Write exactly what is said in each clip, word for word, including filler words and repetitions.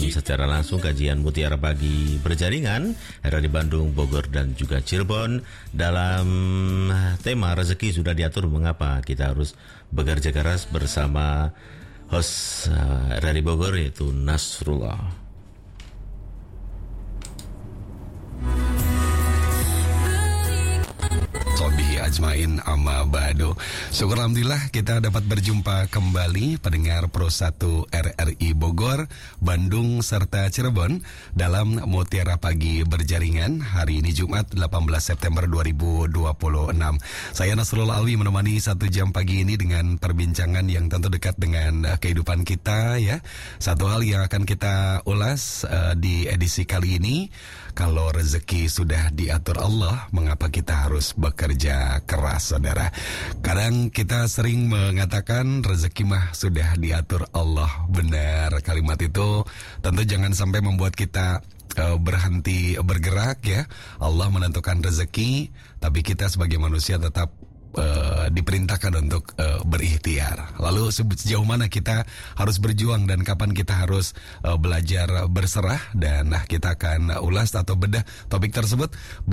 secara langsung kajian Mutiara Pagi berjaringan ada di Bandung, Bogor, dan juga Cirebon. Dalam tema rezeki sudah diatur, mengapa kita harus bekerja keras, bersama host uh, dari Bogor yaitu Nasrullah. Sobi Ajmain Amma Bado. Syukur alhamdulillah kita dapat berjumpa kembali pendengar Pro satu R R I Bogor, Bandung, serta Cirebon dalam Mutiara Pagi Berjaringan hari ini Jumat delapan belas September dua ribu dua puluh enam. Saya Nasrullah Alwi menemani satu jam pagi ini dengan perbincangan yang tentu dekat dengan uh, kehidupan kita ya. Satu hal yang akan kita ulas uh, di edisi kali ini, kalau rezeki sudah diatur Allah, mengapa kita harus bekerja keras, saudara? Kadang kita sering mengatakan rezeki mah sudah diatur Allah. Benar, kalimat itu tentu jangan sampai membuat kita uh, berhenti bergerak ya. Allah menentukan rezeki, tapi kita sebagai manusia tetap Uh, diperintahkan untuk uh, berikhtiar. Lalu sejauh mana kita harus berjuang dan kapan kita harus uh, belajar berserah, dan nah, kita akan ulas atau bedah topik tersebut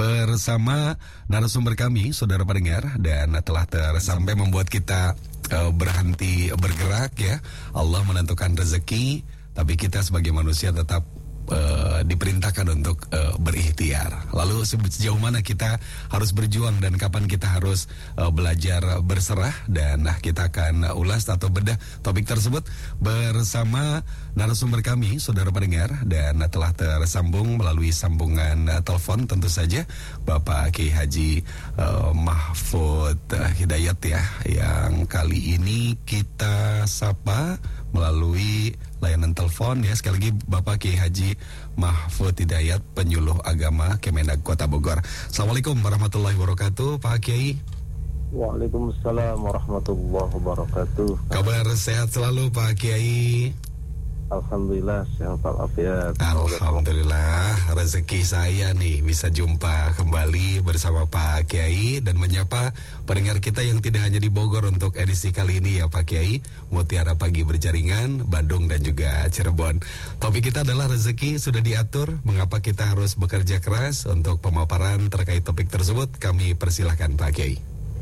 bersama narasumber kami, saudara pendengar, dan telah tersampai membuat kita uh, berhenti bergerak ya. Allah menentukan rezeki, tapi kita sebagai manusia tetap Uh, diperintahkan untuk uh, berikhtiar. Lalu sejauh mana kita harus berjuang dan kapan kita harus uh, belajar berserah, dan nah, kita akan ulas atau bedah topik tersebut bersama narasumber kami, saudara pendengar, dan telah tersambung melalui sambungan uh, telepon tentu saja Bapak Kiai Haji uh, Mahfud uh, Hidayat ya, yang kali ini kita sapa melalui layanan telepon ya. Sekali lagi Bapak Kiai Haji Mahfud Hidayat, penyuluh agama Kemenag Kota Bogor. Assalamualaikum warahmatullahi wabarakatuh, Pak Kiai. Waalaikumsalam warahmatullahi wabarakatuh. Kabar sehat selalu Pak Kiai? Alhamdulillah sehat walafiat. Alhamdulillah, rezeki saya nih bisa jumpa kembali bersama Pak Kiai dan menyapa pendengar kita yang tidak hanya di Bogor untuk edisi kali ini ya Pak Kiai, Mutiara Pagi Berjaringan, Bandung dan juga Cirebon. Topik kita adalah rezeki sudah diatur, mengapa kita harus bekerja keras. Untuk pemaparan terkait topik tersebut kami persilahkan Pak Kiai.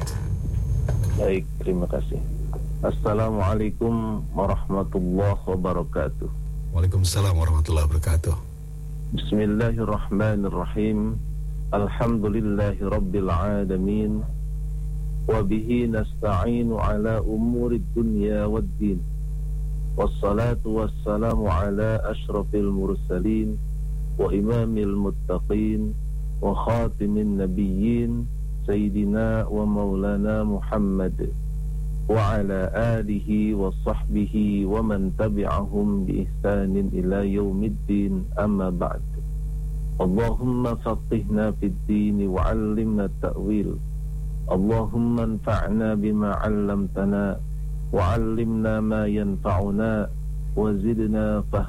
Baik, terima kasih. Assalamualaikum warahmatullahi wabarakatuh. Waalaikumsalam warahmatullahi wabarakatuh. Bismillahirrahmanirrahim. Alhamdulillahi rabbil alamin. Wabihi nasta'inu ala umurid dunya waddin. Wassalatu wassalamu ala ashrafil mursalin wa imamil muttaqin wa khatimin nabiyyin Sayyidina wa maulana Muhammad wa ala alihi wa sahbihi wa man tabi'ahum bi ihsanin ila yaumiddin, amma ba'd. Allahumma faqihna fid din wa 'allimna ta'wil. Allahumma anfa'na bima 'allamtana wa 'allimna ma yanfa'una wa zidna fahma.